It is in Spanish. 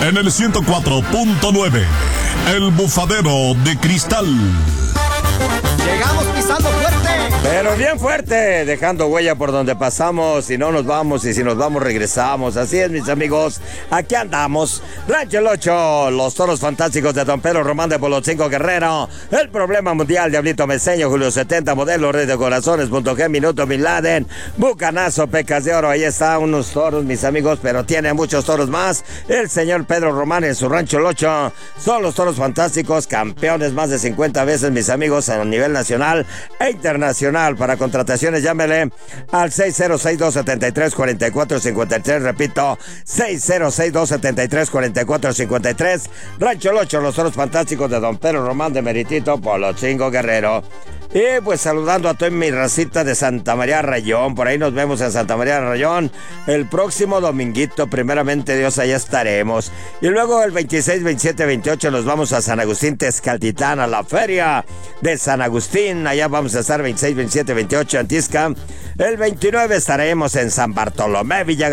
En el 104.9, El Bufadero de Cristal. Llegamos pisando fuerte. Pero bien fuerte, dejando huella por donde pasamos. Si no nos vamos y si nos vamos regresamos. Así es, mis amigos, aquí andamos. Rancho El 8, los toros fantásticos de Don Pedro Román de Polotzinco Guerrero. El problema mundial, Diablito Meseño, Julio 70, Modelo, Rey de Corazones, .g, Minuto Bin Laden, Bucanazo, Pecas de Oro. Ahí está, unos toros, mis amigos, pero tiene muchos toros más. El señor Pedro Román en su Rancho El 8. Son los toros fantásticos, campeones más de 50 veces, mis amigos, a nivel nacional e internacional. Para contrataciones, llámele al 606-273-4453. Repito, 606-273-4453. Rancho El 8, los toros fantásticos de Don Pedro Román de Meritito, Polotzinco Guerrero. Y pues saludando a toda mi racita de Santa María Rayón. Por ahí nos vemos en Santa María Rayón el próximo dominguito. Primeramente Dios, allá estaremos. Y luego el 26, 27, 28 nos vamos a San Agustín Texcaltitán, a la feria de San Agustín. Allá vamos a estar 26, 27, 28 en Tizca. El 29 estaremos en San Bartolomé, Villa